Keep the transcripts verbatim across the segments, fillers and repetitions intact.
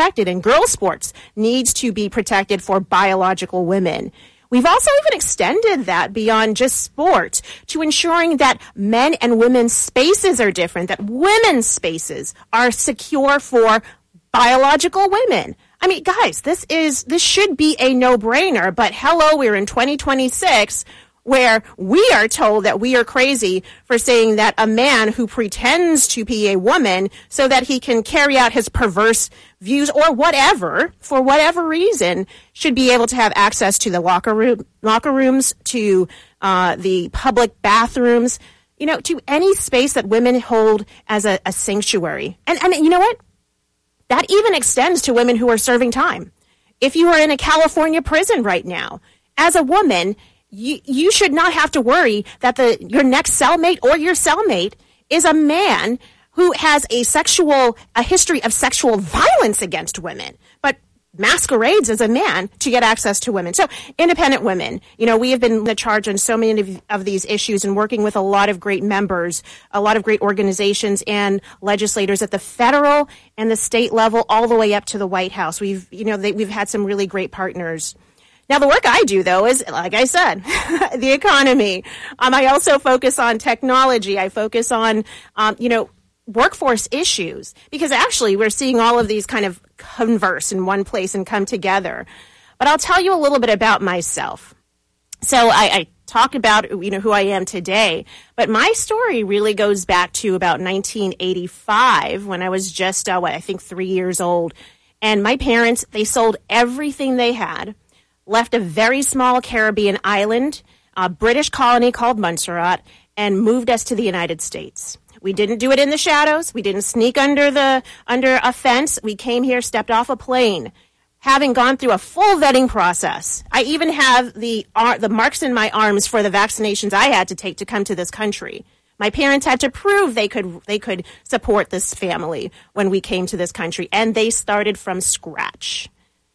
protected, and girls' sports needs to be protected for biological women. We've also even extended that beyond just sport to ensuring that men and women's spaces are different, that women's spaces are secure for biological women. I mean, guys, this is, this should be a no-brainer, but hello, we're in twenty twenty-six where we are told that we are crazy for saying that a man who pretends to be a woman so that he can carry out his perverse views or whatever, for whatever reason, should be able to have access to the locker room, locker rooms, to uh, the public bathrooms, you know, to any space that women hold as a, a sanctuary. And, and you know what? That even extends to women who are serving time. If you are in a California prison right now, as a woman, You, you should not have to worry that the your next cellmate or your cellmate is a man who has a sexual, a history of sexual violence against women, but masquerades as a man to get access to women. So independent women, you know, we have been in charge on so many of, of these issues and working with a lot of great members, a lot of great organizations and legislators at the federal and the state level, all the way up to the White House. We've, you know, they, we've had some really great partners. Now, the work I do, though, is, like I said, the economy. Um, I also focus on technology. I focus on, um, you know, workforce issues, because actually we're seeing all of these kind of converse in one place and come together. But I'll tell you a little bit about myself. So I, I talk about, you know, who I am today, but my story really goes back to about nineteen eighty-five when I was just, uh, what, I think three years old. And my parents, they sold everything they had, left a very small Caribbean island, a British colony called Montserrat, and moved us to the United States. We didn't do it in the shadows. We didn't sneak under the under a fence. We came here, stepped off a plane, having gone through a full vetting process. I even have the uh, the marks in my arms for the vaccinations I had to take to come to this country. My parents had to prove they could they could support this family when we came to this country, and they started from scratch.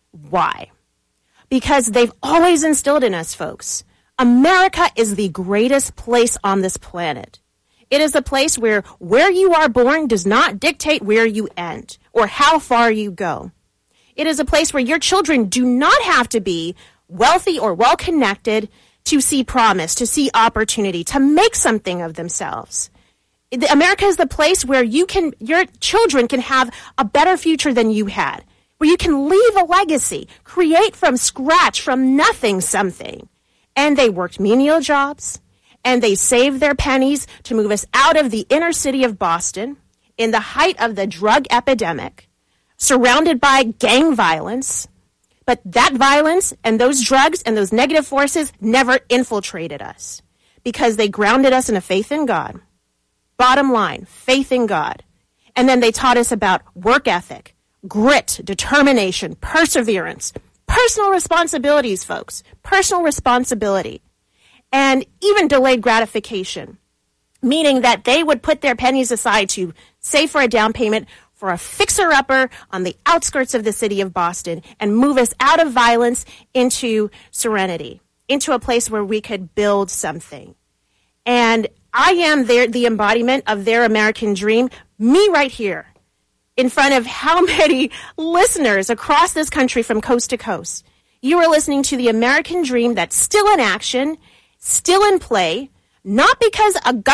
Why? Because they've always instilled in us, folks, America is the greatest place on this planet. It is a place where where you are born does not dictate where you end or how far you go. It is a place where your children do not have to be wealthy or well-connected to see promise, to see opportunity, to make something of themselves. America is the place where you can, your children can have a better future than you had, where you can leave a legacy, create from scratch, from nothing, something. And they worked menial jobs, and they saved their pennies to move us out of the inner city of Boston in the height of the drug epidemic, surrounded by gang violence. But that violence and those drugs and those negative forces never infiltrated us because they grounded us in a faith in God. Bottom line, faith in God. And then they taught us about work ethic, grit, determination, perseverance, personal responsibilities, folks, personal responsibility, and even delayed gratification, meaning that they would put their pennies aside to save for a down payment for a fixer-upper on the outskirts of the city of Boston and move us out of violence into serenity, into a place where we could build something. And I am their, the embodiment of their American dream, me right here, in front of how many listeners across this country from coast to coast. You are listening to the American dream that's still in action, still in play, not because a government